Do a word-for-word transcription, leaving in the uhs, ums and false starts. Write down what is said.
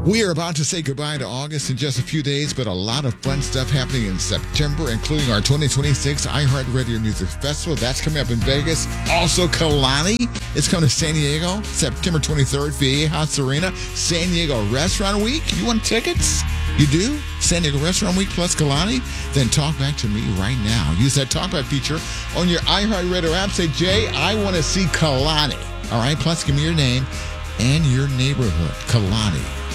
We are about to say goodbye to August in just a few days, but a lot of fun stuff happening in September, including our twenty twenty-six iHeartRadio Music Festival. That's coming up in Vegas. Also, Kalani is coming to San Diego, September twenty-third, Viejas Arena. San Diego Restaurant Week. You want tickets? You do? San Diego Restaurant Week plus Kalani? Then talk back to me right now. Use that talkback feature on your iHeartRadio app. Say, Jay, I want to see Kalani. All right? Plus, give me your name and your neighborhood. Kalani.